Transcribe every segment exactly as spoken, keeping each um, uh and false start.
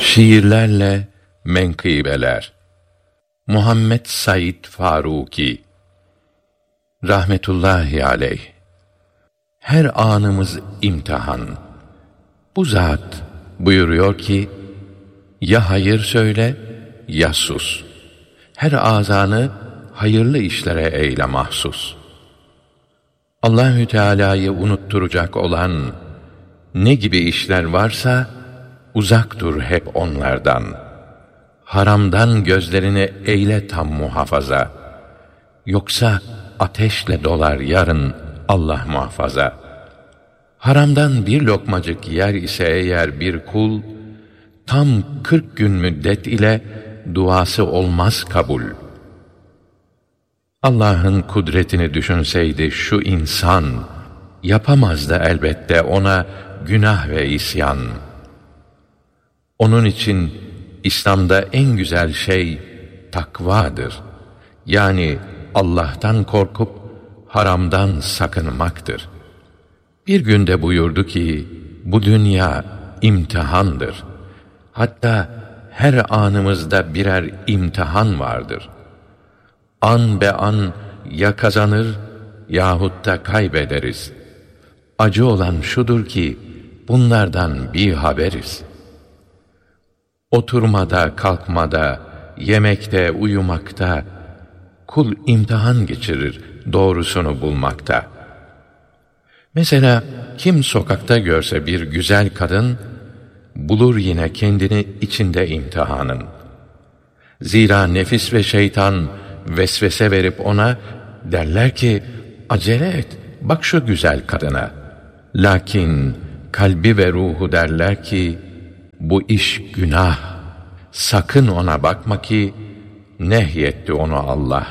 Şiirlerle menkıbeler. Muhammed Said Faruki rahmetullahi aleyh. Her anımız imtihan. Bu zat buyuruyor ki, ya hayır söyle ya sus. Her azanı hayırlı işlere eyle mahsus. Allahü Teala'yı unutturacak olan ne gibi işler varsa uzak dur hep onlardan. Haramdan gözlerini eyle tam muhafaza. Yoksa ateşle dolar yarın Allah muhafaza. Haramdan bir lokmacık yer ise eğer bir kul, tam kırk gün müddet ile duası olmaz kabul. Allah'ın kudretini düşünseydi şu insan, yapamazdı elbette ona günah ve isyan. Onun için İslam'da en güzel şey takvadır. Yani Allah'tan korkup haramdan sakınmaktır. Bir günde buyurdu ki, bu dünya imtihandır. Hatta her anımızda birer imtihan vardır. An be an ya kazanır yahut da kaybederiz. Acı olan şudur ki bunlardan bir haberiz. Oturmada, kalkmada, yemekte, uyumakta kul imtihan geçirir doğrusunu bulmakta. Mesela kim sokakta görse bir güzel kadın, bulur yine kendini içinde imtihanın. Zira nefis ve şeytan vesvese verip ona derler ki, acele et, bak şu güzel kadına. Lakin kalbi ve ruhu derler ki, bu iş günah, sakın ona bakma ki nehyetti onu Allah.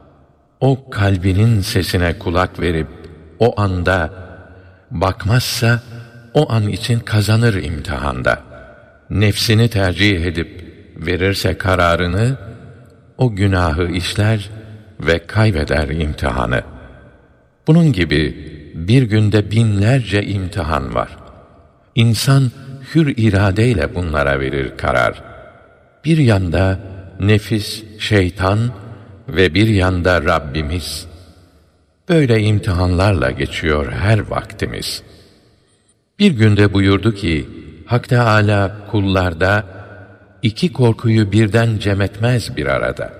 O kalbinin sesine kulak verip o anda bakmazsa o an için kazanır imtihanda. Nefsini tercih edip verirse kararını, o günahı işler ve kaybeder imtihanı. Bunun gibi bir günde binlerce imtihan var. İnsan hür iradeyle bunlara verir karar. Bir yanda nefis, şeytan ve bir yanda Rabbimiz. Böyle imtihanlarla geçiyor her vaktimiz. Bir günde buyurdu ki, Hak Teâlâ kullarda iki korkuyu birden cem etmez bir arada.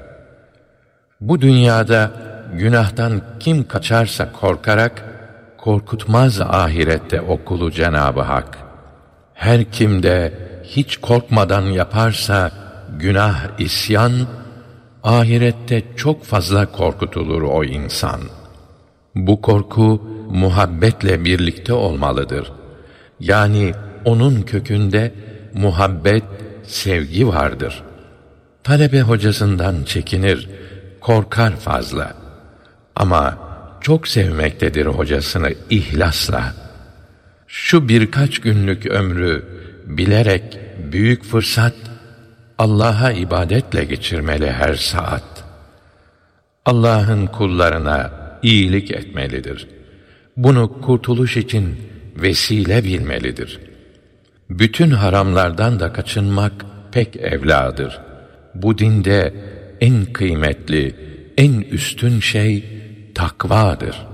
Bu dünyada günahtan kim kaçarsa korkarak, korkutmaz ahirette o kulu Cenab-ı Hak. Her kim de hiç korkmadan yaparsa günah, isyan, ahirette çok fazla korkutulur o insan. Bu korku muhabbetle birlikte olmalıdır. Yani onun kökünde muhabbet, sevgi vardır. Talebe hocasından çekinir, korkar fazla. Ama çok sevmektedir hocasını ihlasla. Şu birkaç günlük ömrü bilerek büyük fırsat, Allah'a ibadetle geçirmeli her saat. Allah'ın kullarına iyilik etmelidir. Bunu kurtuluş için vesile bilmelidir. Bütün haramlardan da kaçınmak pek evladır. Bu dinde en kıymetli, en üstün şey takvadır.